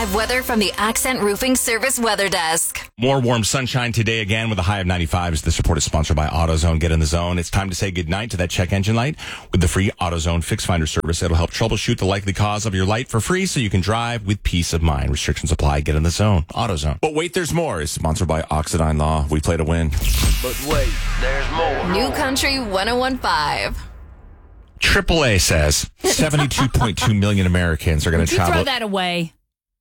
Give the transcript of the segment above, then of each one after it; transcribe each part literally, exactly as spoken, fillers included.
Weather from the Accent Roofing Service Weather Desk. More warm sunshine today again with a high of ninety-five. As this report is sponsored by AutoZone. Get in the zone. It's time to say goodnight to that check engine light with the free AutoZone Fix Finder service. It'll help troubleshoot the likely cause of your light for free so you can drive with peace of mind. Restrictions apply. Get in the zone. AutoZone. But wait, there's more. It's sponsored by Oxidine Law. We play to win. But wait, there's more. New Country one oh one point five. triple A says seventy-two point two million Americans are going to You travel throw that away.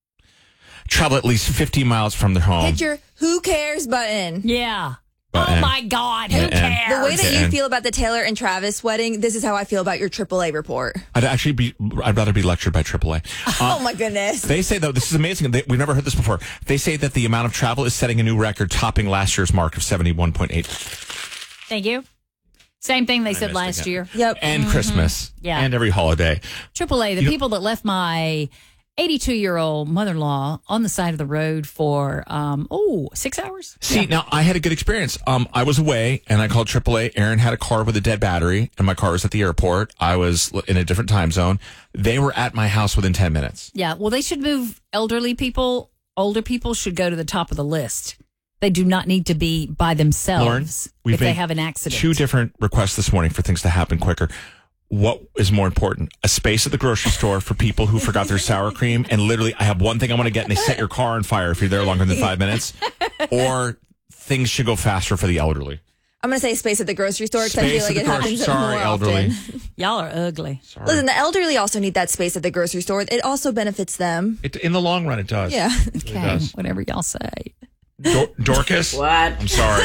travel at least fifty miles from their home. Hit your who cares button. Yeah. Button. Oh, my God. Who And- cares? The way that you And- feel about the Taylor and Travis wedding, this is how I feel about your triple A report. I'd actually be, I'd rather be lectured by triple A. Uh, Oh my goodness. They say, though, this is amazing. They, we've never heard this before. They say that the amount of travel is setting a new record, topping last year's mark of seventy-one point eight. Thank you. Same thing they said missed last again. year. Yep. And Christmas. Yeah. And every holiday. triple A, the You know- people that left my eighty-two-year-old mother-in-law on the side of the road for, um, oh, six hours? See, now I had a good experience. Um, I was away and I called triple A. Aaron had a car with a dead battery and my car was at the airport. I was in a different time zone. They were at my house within ten minutes. Yeah, well, they should move elderly people. Older people should go to the top of the list. They do not need to be by themselves Lauren, we've if they made have an accident. Two different requests this morning for things to happen quicker. What is more important? A space at the grocery store for people who forgot their sour cream and literally, I have one thing I want to get and they set your car on fire if you're there longer than five minutes. Or things should go faster for the elderly. I'm going to say space at the grocery store because I Space feel like at it the grocery- happens sorry, more elderly. often. Y'all are ugly. Sorry. Listen, the elderly also need that space at the grocery store. It also benefits them. It, in the long run, it does. Yeah. It Okay, does. whatever y'all say. Dor- Dorcas? What? I'm sorry.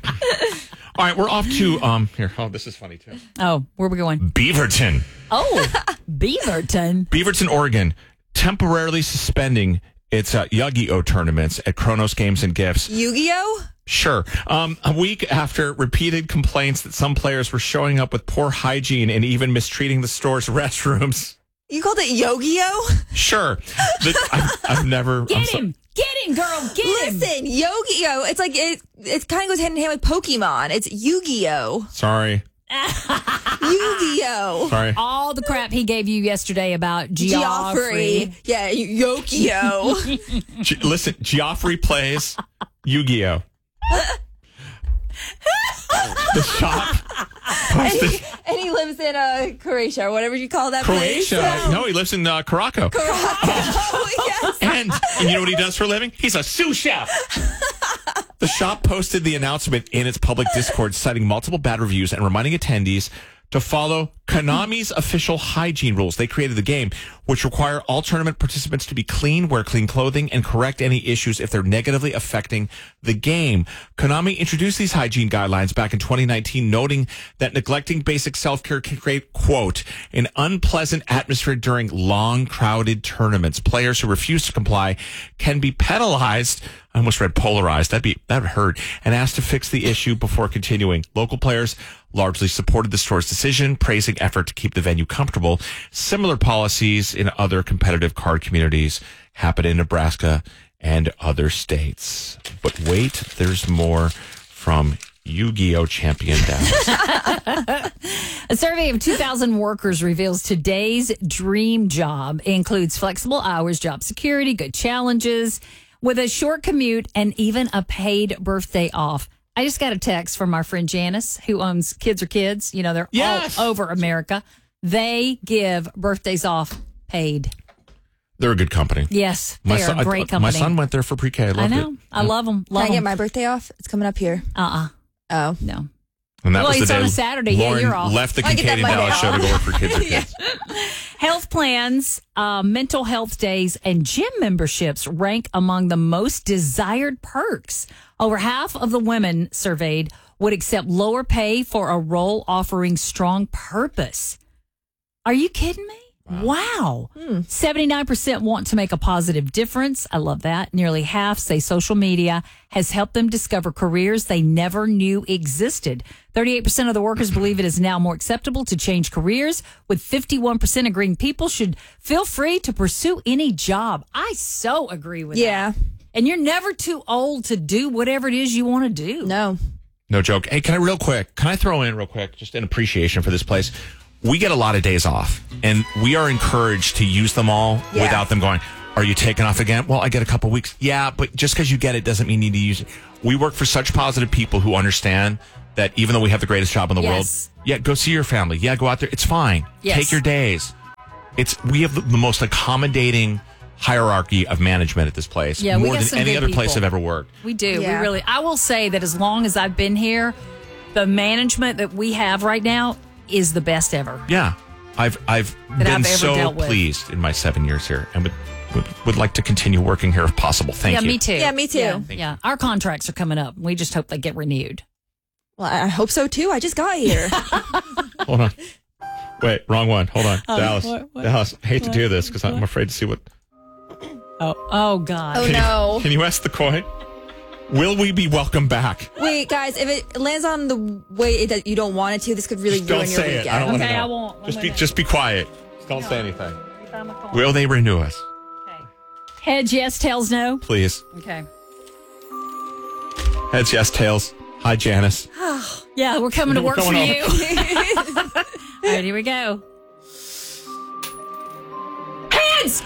All right, we're off to, um, here, oh, this is funny too. Oh, where are we going? Beaverton. Oh, Beaverton. Beaverton, Oregon, temporarily suspending its uh, Yu-Gi-Oh tournaments at Kronos Games and Gifts. Yu-Gi-Oh? Sure. Um, a week after repeated complaints that some players were showing up with poor hygiene and even mistreating the store's restrooms. You called it Yogi-Oh? Sure. The, I've, I've never. Get I'm so- him. Get him, girl. Get him. Listen, Yogi-Oh, it's like, it it kind of goes hand in hand with Pokemon. It's Yu-Gi-Oh. Sorry. Yu-Gi-Oh. Sorry. All the crap he gave you yesterday about Geoffrey. Geoffrey. Yeah, Yogi-Oh. Ge- listen, Geoffrey plays Yu-Gi-Oh. The shop and, posted he, and he lives in uh, Croatia, or whatever you call that Croatia. place. No, he lives in uh, Caraco. Oh, yes. And, and you know what he does for a living? He's a sous chef. The shop posted the announcement in its public Discord, citing multiple bad reviews and reminding attendees to follow Konami's official hygiene rules. They created the game, which require all tournament participants to be clean, wear clean clothing, and correct any issues if they're negatively affecting the game. Konami introduced these hygiene guidelines back in twenty nineteen, noting that neglecting basic self-care can create, quote, an unpleasant atmosphere during long, crowded tournaments. Players who refuse to comply can be penalized. I almost read polarized. That'd be, that would hurt. And asked to fix the issue before continuing. Local players largely supported the store's decision, praising effort to keep the venue comfortable. Similar policies in other competitive card communities happen in Nebraska and other states. But wait, there's more from Yu-Gi-Oh champion Dallas. A survey of two thousand workers reveals today's dream job includes flexible hours, job security, good challenges, with a short commute and even a paid birthday off. I just got a text from our friend Janice, who owns Kids Are Kids. You know, they're Yes. all over America. They give birthdays off paid. They're a good company. Yes, they My are son, a great I- company. My son went there for pre-K. I I loved know. it. I love them. Can Love I get them. my birthday off? It's coming up here. Uh-uh. Oh. No. And that Well, was the it's day on a Saturday. Yeah, Lauren you're off. left the I get Kincaid that and Monday Dallas show to go off. work for Kids Are Kids. Health plans, uh, mental health days, and gym memberships rank among the most desired perks. Over half of the women surveyed would accept lower pay for a role offering strong purpose. Are you kidding me? Wow. Hmm. seventy-nine percent want to make a positive difference. I love that. Nearly half say social media has helped them discover careers they never knew existed. thirty-eight percent of the workers believe it is now more acceptable to change careers, with fifty-one percent agreeing people should feel free to pursue any job. I so agree with Yeah. that. And you're never too old to do whatever it is you want to do. No. No joke. Hey, can I real quick? Can I throw in real quick just an appreciation for this place? We get a lot of days off, and we are encouraged to use them all Yeah. without them going, Are you taking off again? Well, I get a couple weeks. Yeah, but just because you get it doesn't mean you need to use it. We work for such positive people who understand that even though we have the greatest job in the Yes. world, yeah, go see your family. Yeah, go out there. It's fine. Yes. Take your days. It's we have the, the most accommodating hierarchy of management at this place. Yeah, we more got than some any good other place people. I've ever worked. We do. Yeah. We really. I will say that as long as I've been here, the management that we have right now is the best ever. Yeah, I've I've That been I've ever so dealt with. pleased in my seven years here, and would, would would like to continue working here if possible. Thank yeah, you. me too. Yeah, me too. Yeah, yeah. Our contracts are coming up. We just hope they get renewed. Well, I hope so too. I just got here. Hold on. Wait, wrong one. Hold on, Dallas. what- what- Dallas. I hate to do this because I'm afraid to see what. Oh, oh God. Oh, Can no. You, can you ask the coin? Will we be welcome back? Wait, guys, if it lands on the way that you don't want it to, this could really Just don't ruin your say it. weekend. I don't want to Okay, know. I won't. I'm Just be gonna- just be quiet. Just don't say anything. If I'm a coin. Will they renew us? Okay. Heads yes, tails no. Please. Okay. Heads yes, tails. Hi, Janice. Yeah, we're coming to We're work for going you. All right, here we go. Heads.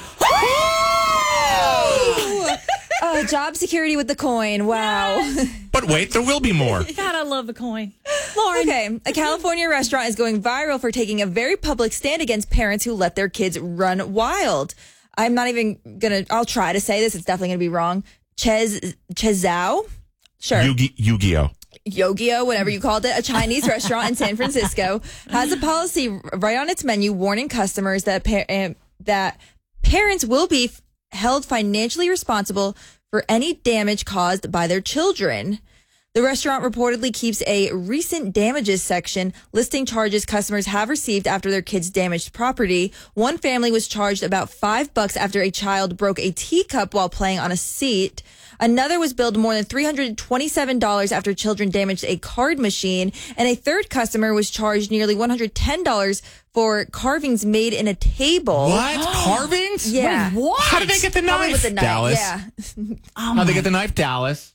Oh, job security with the coin. Wow. But wait, there will be more. God, I love the coin. Lauren. Okay, a California restaurant is going viral for taking a very public stand against parents who let their kids run wild. I'm not even gonna. I'll try to say this. It's definitely gonna be wrong. Ches Chezao, sure. Yugi, Yu-Gi-Oh. Yogio, whatever you called it, a Chinese restaurant in San Francisco, has a policy right on its menu warning customers that par- uh, that parents will be f- held financially responsible for any damage caused by their children. The restaurant reportedly keeps a recent damages section listing charges customers have received after their kids damaged property. One family was charged about five bucks after a child broke a teacup while playing on a seat. Another was billed more than three hundred twenty-seven dollars after children damaged a card machine. And a third customer was charged nearly one hundred ten dollars for carvings made in a table. What? Carvings? Yeah. Wait, what? How did they get the Probably knife? with the knife. Dallas. Yeah. Oh, How'd they my- get the knife, Dallas?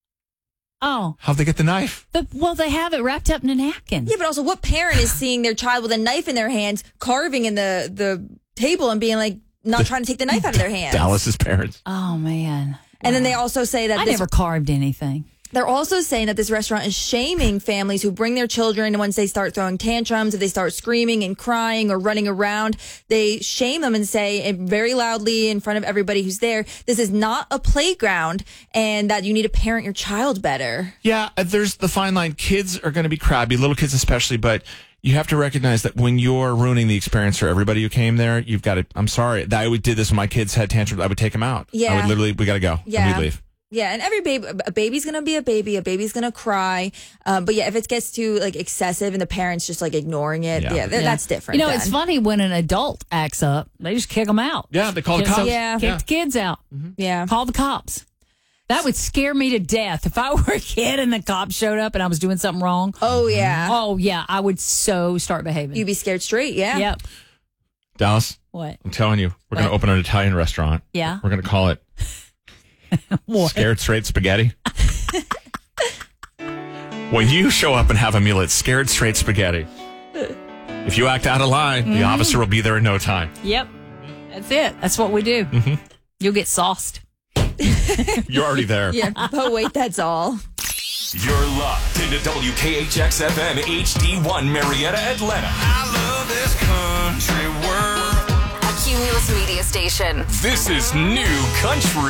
Oh, How'd they get the knife? the, well, they have it wrapped up in a napkin. Yeah, but also what parent is seeing their child with a knife in their hands, carving in the, the table and being like, not trying to take the knife out of their hands? Dallas's parents. Oh man. And then they also say that I this, never carved anything. they're also saying that this restaurant is shaming families who bring their children, and once they start throwing tantrums, if they start screaming and crying or running around, they shame them and say it very loudly in front of everybody who's there, this is not a playground and that you need to parent your child better. Yeah, uh, there's the fine line. Kids are going to be crabby, little kids especially, but you have to recognize that when you're ruining the experience for everybody who came there, you've got to, I'm sorry. I would did this when my kids had tantrums. I would take them out. I Yeah. would literally, we got to go. Yeah. And we'd leave. Yeah, and every baby, a baby's gonna be a baby. A baby's gonna cry. Um, but yeah, if it gets too like excessive and the parents just like ignoring it, Yeah. yeah, th- Yeah. that's different. You know, then. it's funny when an adult acts up, they just kick them out. Yeah, they call the Kick- cops. Yeah. Kick the kids out. Yeah. Call the cops. That would scare me to death. If I were a kid and the cops showed up and I was doing something wrong, Oh yeah. oh, yeah, I would so start behaving. You'd be scared straight. Yeah. Yep. Dallas, What? I'm telling you, we're going to What? open an Italian restaurant. Yeah. We're going to call it What? Scared Straight Spaghetti. When you show up and have a meal at Scared Straight Spaghetti, if you act out of line, Mm-hmm. the officer will be there in no time. Yep. That's it. That's what we do. Mm-hmm. You'll get sauced. You're already there. Yeah. But wait, that's all. You're locked into W K H X F M H D one Marietta, Atlanta. I love this country world. A Cumulus media station. This is New Country.